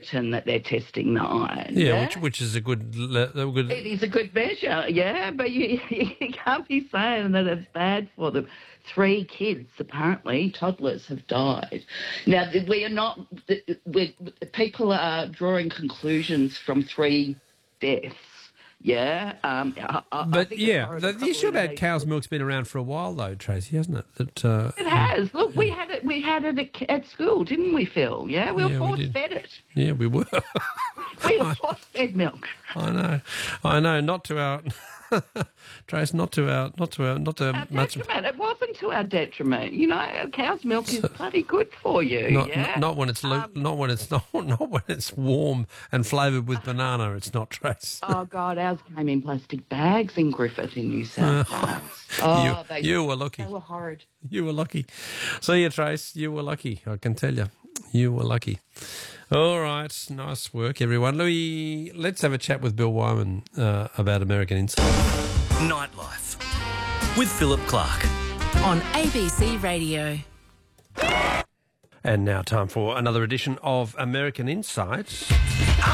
certain that they're testing the iron. Yeah, which is a good. It is a good measure, yeah, but you can't be saying that it's bad for them. 3 kids, apparently, toddlers, have died. Now, people are drawing conclusions from 3 deaths. Yeah, but the issue about cow's milk's been around for a while, though, Tracy, hasn't it? It has. Look, we had it at school, didn't we, Phil? Yeah, we were force-fed it. Yeah, we were. We were force-fed milk. I know. Not to our, Trace. Not to our detriment. It wasn't to our detriment. You know, cow's milk is bloody good for you. Not when it's not when it's warm and flavoured with banana. It's not, Trace. Oh God, ours came in plastic bags in Griffith in New South Wales. You were lucky. They were horrid. You were lucky. See you, Trace. You were lucky. I can tell you. You were lucky. All right. Nice work, everyone. Louis, let's have a chat with Bill Wyman about American Insight. Nightlife with Philip Clark on ABC Radio. And now time for another edition of American Insight.